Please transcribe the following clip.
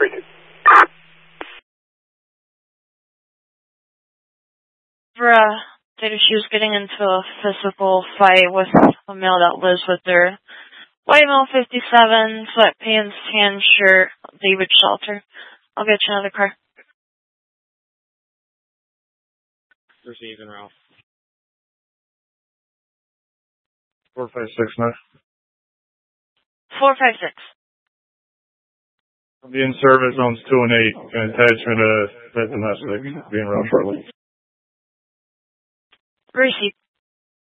Bruh, stated she was getting into a physical fight with a male that lives with her. White male 57, sweatpants, tan shirt, David Shelter. I'll get you another car. There's Ethan Ralph. 456 now. 456. I'll be in service zones 2 and 8. An attachment of that domestic being around shortly. Receipt.